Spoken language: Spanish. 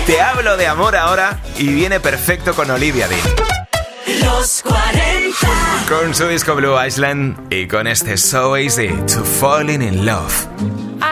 Te hablo de amor ahora y viene perfecto con Olivia Dean. Los 40. Con su disco Blue Island y con este So Easy to Falling in Love.